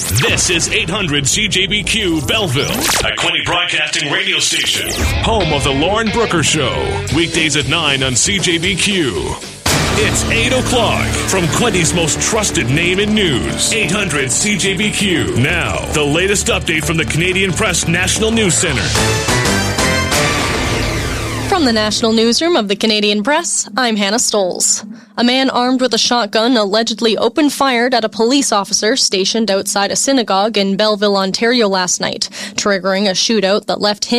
This is 800 CJBQ Belleville, a Quinny Broadcasting radio station. Home of the Lauren Brooker Show. Weekdays at 9 on CJBQ. It's 8 o'clock from Quincy's most trusted name in news. 800 CJBQ. Now, the latest update from the Canadian Press National News Center. From the National Newsroom of the Canadian Press, I'm Hannah Stoles. A man armed with a shotgun allegedly opened fire at a police officer stationed outside a synagogue in Belleville, Ontario last night, triggering a shootout that left him